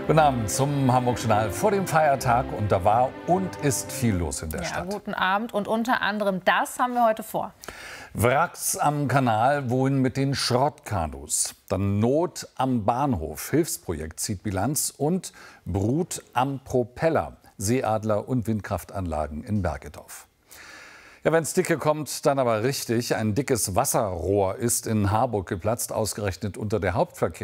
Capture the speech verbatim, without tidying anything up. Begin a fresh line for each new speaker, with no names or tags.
Guten Abend zum Hamburg-Journal vor dem Feiertag. Und da war und ist viel los in der
ja,
Stadt.
Guten Abend. Und unter anderem das haben wir heute vor.
Wracks am Kanal, wohin mit den Schrottkanus. Dann Not am Bahnhof. Hilfsprojekt zieht Bilanz. Und Brut am Propeller. Seeadler und Windkraftanlagen in Bergedorf. Ja, wenn's dicke kommt, dann aber richtig. Ein dickes Wasserrohr ist in Harburg geplatzt, ausgerechnet unter der Hauptverkehrs